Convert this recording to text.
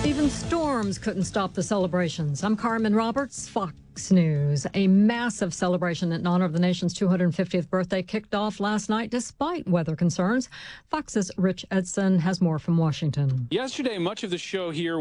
Even storms couldn't stop the celebrations. I'm Carmen Roberts, Fox News. A massive celebration in honor of the nation's 250th birthday kicked off last night despite weather concerns. Fox's Rich Edson has more from Washington. Yesterday, much of the show here